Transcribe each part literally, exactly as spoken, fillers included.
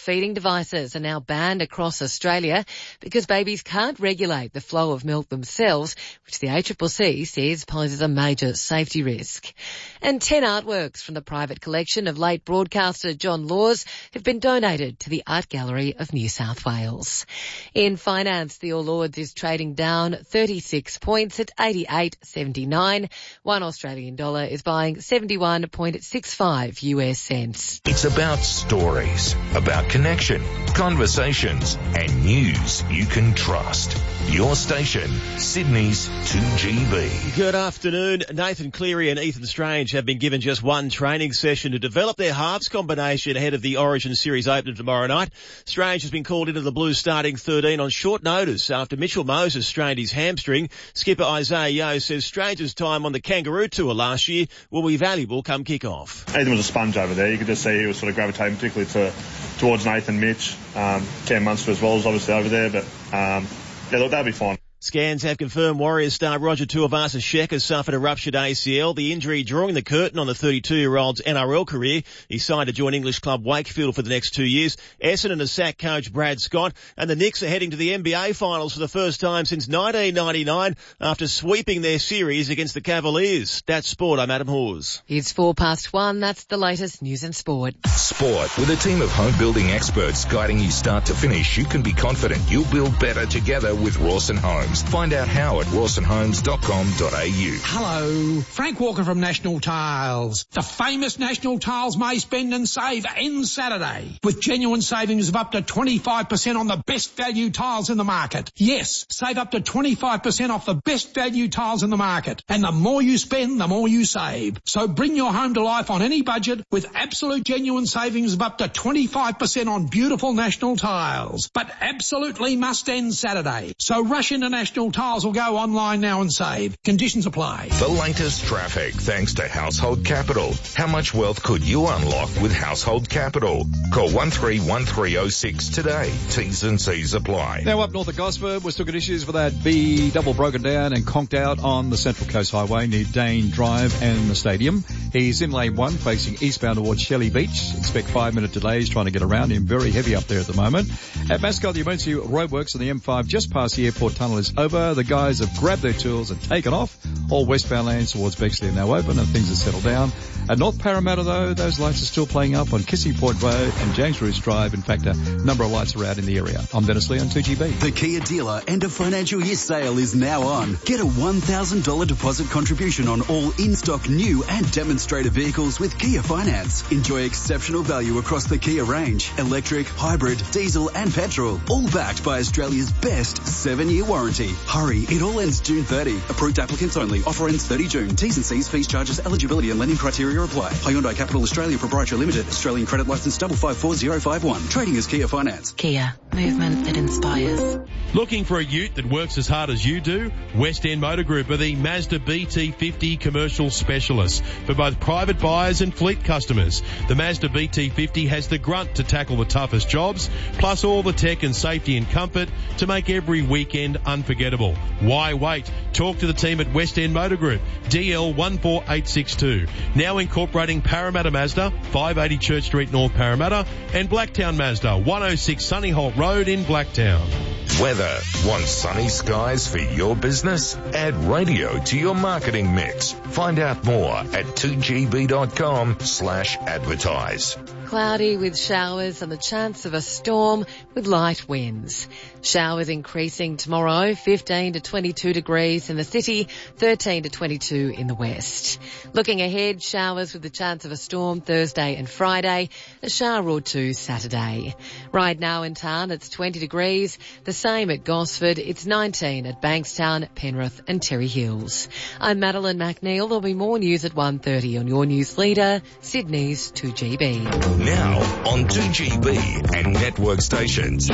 feeding devices are now banned across Australia because babies can't regulate the flow of milk themselves, which the A C C C says poses a major safety risk. And ten artworks from the private collection of late broadcaster John Laws have been donated to the Art Gallery of New South Wales. In finance, the All Ords is trading down thirty-six points at eighty-eight seventy-nine. One Australian dollar is buying seventy-one point six five U S cents. It's about stories, about connection, conversations, and news you can trust. Your station, Sydney's two G B. Good afternoon. Nathan Cleary and Ethan Strange have been given just one training session to develop their halves combination ahead of the Origin Series opener tomorrow night. Strange has been called into the Blues starting thirteen on short notice after Mitchell Moses strained his hamstring. Skipper Isaiah Yeo says Strange's time on the Kangaroo Tour last year will be valuable come kick-off. Ethan was a sponge over there. You could just see he was sort of gravitating particularly to, towards Nathan, Mitch, um, Cam Munster as well is obviously over there, but um, yeah, look, that'll be fine. Scans have confirmed Warriors star Roger Tuivasa-Sheck has suffered a ruptured A C L, the injury drawing the curtain on the thirty-two-year-old's N R L career. He signed to join English club Wakefield for the next two years. Essendon has sacked coach Brad Scott, and the Knicks are heading to the N B A Finals for the first time since nineteen ninety-nine after sweeping their series against the Cavaliers. That's sport. I'm Adam Hawes. It's four past one. That's the latest news and sport. Sport. With a team of home building experts guiding you start to finish, you can be confident you'll build better together with Rawson Homes. Find out how at rawson homes dot com dot a u. Hello, Frank Walker from National Tiles. The famous National Tiles May Spend and Save ends Saturday with genuine savings of up to twenty-five percent on the best value tiles in the market. Yes, save up to twenty-five percent off the best value tiles in the market. And the more you spend, the more you save. So bring your home to life on any budget with absolute genuine savings of up to twenty-five percent on beautiful National Tiles. But absolutely must end Saturday. So rush into National Tiles or go online now and save. Conditions apply. The latest traffic thanks to Household Capital. How much wealth could you unlock with Household Capital? Call one three one three oh six today. T's and C's apply. Now up north of Gosford, we're still got issues with that B double broken down and conked out on the Central Coast Highway near Dane Drive and the stadium. He's in lane one facing eastbound towards Shelley Beach. Expect five minute delays trying to get around him. Very heavy up there at the moment. At Mascot, the emergency roadworks on the M five just past the airport tunnel is over. The guys have grabbed their tools and taken off. All westbound lanes towards Bexley are now open and things have settled down. At North Parramatta, though, those lights are still playing up on Kissing Point Road and James Roos Drive. In fact, a number of lights are out in the area. I'm Dennis Lee on two G B. The Kia dealer end of financial year sale is now on. Get a one thousand dollars deposit contribution on all in-stock new and demonstrator vehicles with Kia Finance. Enjoy exceptional value across the Kia range. Electric, hybrid, diesel and petrol. All backed by Australia's best seven-year warranty. Hurry, it all ends June thirtieth. Approved applicants only. Offer ends thirtieth June. T's and C's, fees, charges, eligibility and lending criteria apply. Hyundai Capital Australia Proprietary Limited. Australian credit licence double five four zero five one. Trading as Kia Finance. Kia. Movement that inspires. Looking for a ute that works as hard as you do? West End Motor Group are the Mazda B T fifty commercial specialists for both private buyers and fleet customers. The Mazda B T fifty has the grunt to tackle the toughest jobs, plus all the tech and safety and comfort to make every weekend unforgettable. Why wait? Talk to the team at West End Motor Group, D L one four eight six two. Now incorporating Parramatta Mazda, five eighty Church Street, North Parramatta, and Blacktown Mazda, one oh six Sunny Holt Road in Blacktown. Weather. Want sunny skies for your business? Add radio to your marketing mix. Find out more at two g b dot com slash advertise. Cloudy with showers and the chance of a storm with light winds. Showers increasing tomorrow, fifteen to twenty-two degrees in the city, thirteen to twenty-two in the west. Looking ahead, showers with the chance of a storm Thursday and Friday, a shower or two Saturday. Right now in town, it's twenty degrees, the same at Gosford, it's nineteen at Bankstown, Penrith and Terry Hills. I'm Madeline McNeil. There'll be more news at one thirty on your news leader, Sydney's two G B. Now on two G B and network stations.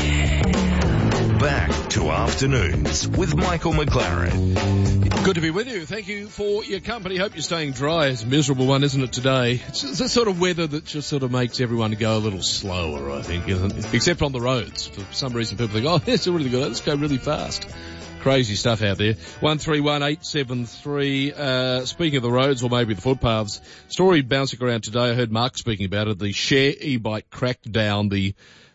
Back to Afternoons with Michael McLaren. Good to be with you. Thank you for your company. Hope you're staying dry. It's a miserable one, isn't it, today? It's the sort of weather that just sort of makes everyone go a little slower, I think, isn't it? Except on the roads. For some reason, people think, oh, it's really good. Let's go really fast. Crazy stuff out there. one three one eight seven three. Uh, speaking of the roads or maybe the footpaths, story bouncing around today. I heard Mark speaking about it. The Share e-bike cracked down the